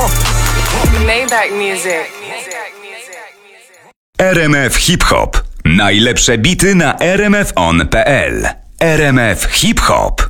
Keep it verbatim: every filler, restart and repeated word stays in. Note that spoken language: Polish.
Maybach Music. R M F Hip Hop. Najlepsze bity na r m f on kropka p l. R M F Hip Hop.